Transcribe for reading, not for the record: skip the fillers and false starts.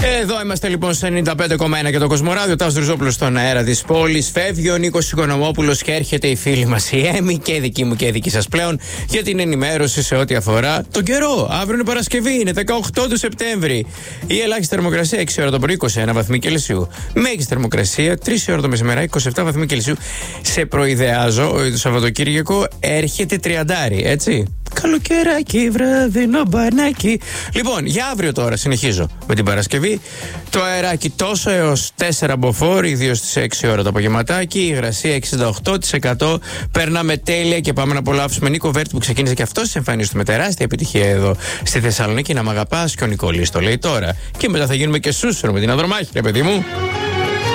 Εδώ είμαστε λοιπόν στο 95,1 και το Κοσμοράδιο. Τάσος Ριζόπουλος στον αέρα της πόλης. Φεύγει ο Νίκος Οικονομόπουλος και έρχεται η φίλη μας η Έμι, και δική μου και δική σας πλέον, για την ενημέρωση σε ό,τι αφορά τον καιρό. Αύριο είναι Παρασκευή, είναι 18 του Σεπτέμβρη. Η ελάχιστη θερμοκρασία 6 ώρα το πρωί, 21 βαθμοί Κελσίου. Μέγιστη θερμοκρασία 3 ώρα το μεσημέρι, 27 βαθμοί Κελσίου. Σε προειδεάζω, το Σαββατοκύριακο έρχεται τριαντάρι, έτσι. Καλοκαιράκι, βραδινό μπανάκι. Λοιπόν, για αύριο τώρα συνεχίζω με την Παρασκευή. Το αεράκι τόσο έως 4 μποφόρ, ιδίως στις 6 ώρα το απογευματάκι. Η υγρασία 68%. Περνάμε τέλεια και πάμε να απολαύσουμε Νίκο Βέρτη, που ξεκίνησε και αυτό στις εμφανίσεις του με τεράστια επιτυχία εδώ στη Θεσσαλονίκη. Να μ' αγαπάς, και ο Νικολής το λέει τώρα. Και μετά θα γίνουμε και σούσουρο με την Ανδρομάχη, ρε παιδί μου.